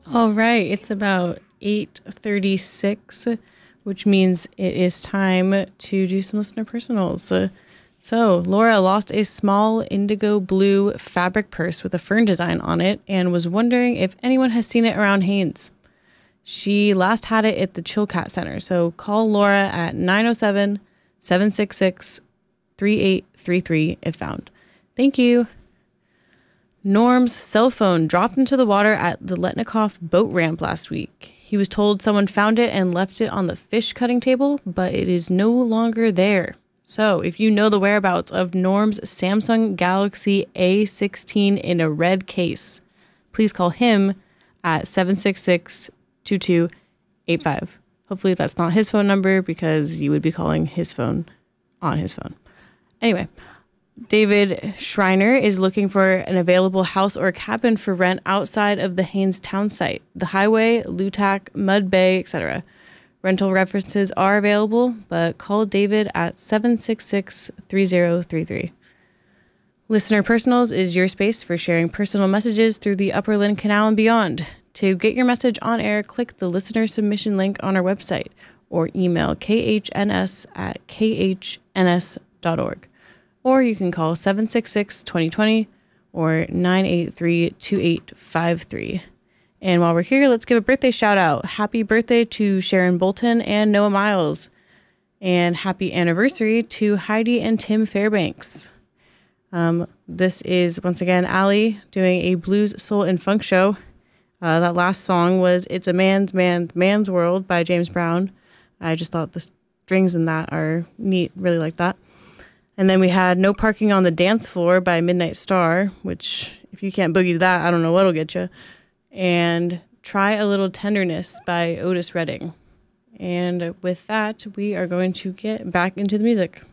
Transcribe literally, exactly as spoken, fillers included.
All right, it's about eight thirty-six, which means it is time to do some listener personals. Uh, so, Laura lost a small indigo blue fabric purse with a fern design on it and was wondering if anyone has seen it around Haynes. She last had it at the Chilcat Center, so call Laura at nine oh seven, seven six six, three eight three three if found. Thank you. Norm's cell phone dropped into the water at the Letnikoff boat ramp last week. He was told someone found it and left it on the fish cutting table, but it is no longer there. So if you know the whereabouts of Norm's Samsung Galaxy A sixteen in a red case, please call him at seven six six, two two eight five. Hopefully that's not his phone number because you would be calling his phone on his phone. Anyway, David Schreiner is looking for an available house or cabin for rent outside of the Haynes town site, the highway, Lutak, Mud Bay, et cetera. Rental references are available, but call David at seven six six, three oh three three. Listener Personals is your space for sharing personal messages through the Upper Lynn Canal and beyond. To get your message on air, click the listener submission link on our website or email k h n s at k h n s dot org. Or you can call seven six six, two oh two oh or nine eight three, two eight five three. And while we're here, let's give a birthday shout out. Happy birthday to Sharon Bolton and Noah Miles. And happy anniversary to Heidi and Tim Fairbanks. Um, this is, once again, Allie doing a blues, soul, and funk show. Uh, that last song was It's a Man's Man, Man's World by James Brown. I just thought the strings in that are neat. Really like that. And then we had No Parking on the Dance Floor by Midnight Star, which if you can't boogie to that, I don't know what'll get you. And Try a Little Tenderness by Otis Redding. And with that, we are going to get back into the music.